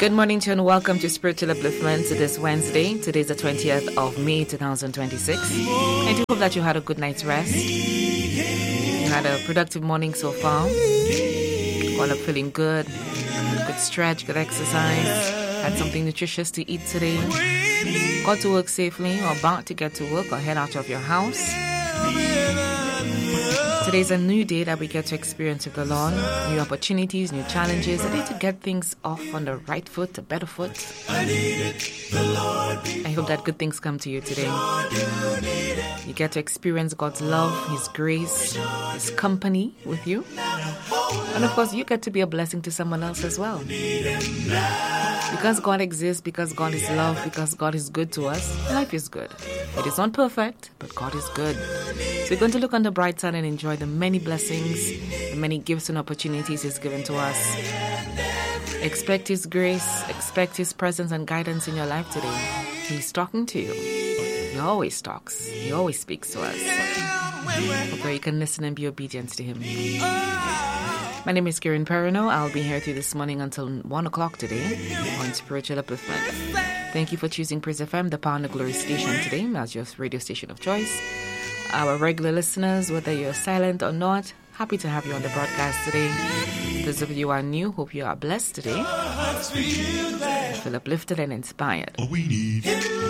Good morning to you and welcome to Spiritual Upliftment this Wednesday. Today's the 20th of May 2026. I do hope that you had a good night's rest. You had a productive morning so far. All up feeling good. Good stretch, good exercise. Had something nutritious to eat today. Got to work safely or about to get to work or head out of your house. Today's a new day that we get to experience with the Lord. New opportunities, new challenges. A day to get things off on the right foot, a better foot. I hope that good things come to you today. You get to experience God's love, His grace, His company with you. And of course, you get to be a blessing to someone else as well. Because God exists, because God is love, because God is good to us, life is good. It is not perfect, but God is good. So we're going to look on the bright side and enjoy the many blessings, the many gifts and opportunities He's given to us. Expect His grace, expect His presence and guidance in your life today. He's talking to you. He always talks. He always speaks to us. Hope you can listen and be obedient to Him. My name is Karen Perino. I'll be here with you this morning until 1 o'clock today on Spiritual Upliftment. Thank you for choosing Praise FM, the Power and the Glory station today as your radio station of choice. Our regular listeners, whether you're silent or not, happy to have you on the broadcast today. Those of you who are new, hope you are blessed today. Feel uplifted and inspired. We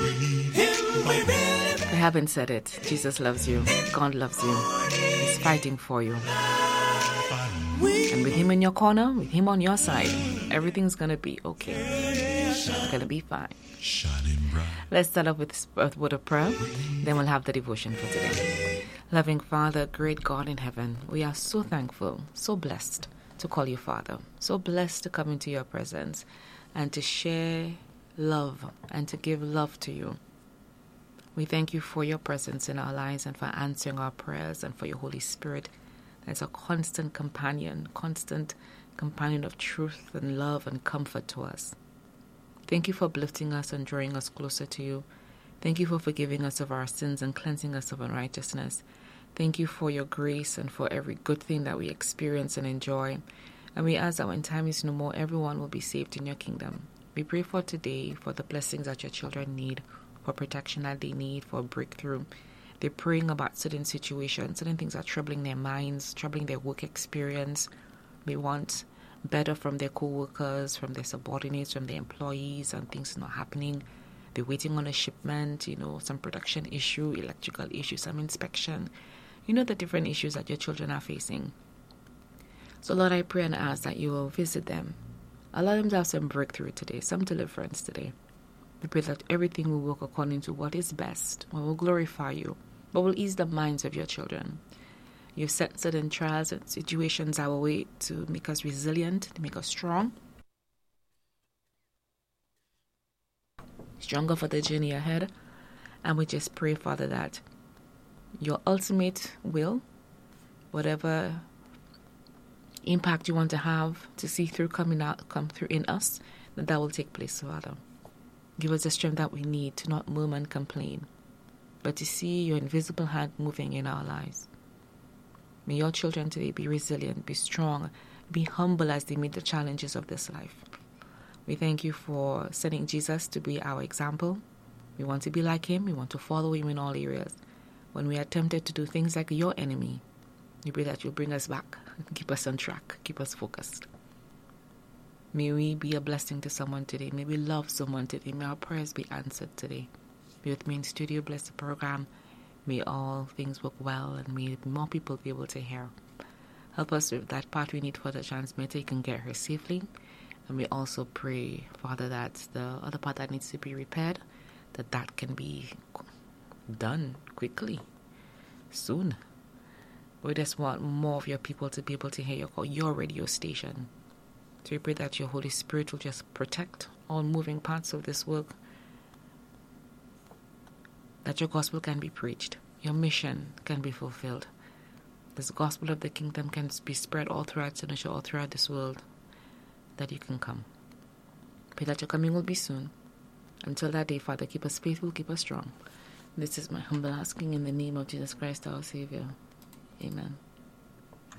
haven't said it. Jesus loves you. God loves you. He's fighting for you. And with Him in your corner, with Him on your side, everything's going to be okay. It's going to be fine. Let's start off with a word of prayer. Then we'll have the devotion for today. Loving Father, great God in heaven, we are so thankful, so blessed to call you Father. So blessed to come into your presence and to share love and to give love to you. We thank you for your presence in our lives and for answering our prayers and for your Holy Spirit. That's a constant companion of truth and love and comfort to us. Thank you for uplifting us and drawing us closer to you. Thank you for forgiving us of our sins and cleansing us of unrighteousness. Thank you for your grace and for every good thing that we experience and enjoy. And we ask that when time is no more, everyone will be saved in your kingdom. We pray for today, for the blessings that your children need, for protection that they need, for breakthrough. They're praying about certain situations, certain things are troubling their minds, troubling their work experience. They want better from their co-workers, from their subordinates, from their employees, and things not happening. They're waiting on a shipment, some production issue, electrical issue, some inspection. The different issues that your children are facing. So Lord, I pray and ask that you will visit them. Allow them to have some breakthrough today, some deliverance today. We pray that everything will work according to what is best, what will glorify you, but will ease the minds of your children. You've set certain trials and situations our way to make us resilient, to make us strong. Stronger for the journey ahead. And we just pray, Father, that your ultimate will, whatever impact you want to have to see through come through in us, that will take place, Father. Give us the strength that we need to not murmur and complain, but to see your invisible hand moving in our lives. May your children today be resilient, be strong, be humble as they meet the challenges of this life. We thank you for sending Jesus to be our example. We want to be like Him. We want to follow Him in all areas. When we are tempted to do things like your enemy, we pray that you'll bring us back, keep us on track, keep us focused. May we be a blessing to someone today. May we love someone today. May our prayers be answered today. Be with me in studio. Bless the program. May all things work well and may more people be able to hear. Help us with that part we need for the transmitter. You can get her safely. And we also pray, Father, that the other part that needs to be repaired, that can be done quickly, soon. We just want more of your people to be able to hear your radio station. So we pray that your Holy Spirit will just protect all moving parts of this work, that your gospel can be preached, your mission can be fulfilled. This gospel of the kingdom can be spread all throughout St. all throughout this world, that you can come. Pray that your coming will be soon. Until that day, Father, keep us faithful, keep us strong. This is my humble asking in the name of Jesus Christ, our Savior. Amen.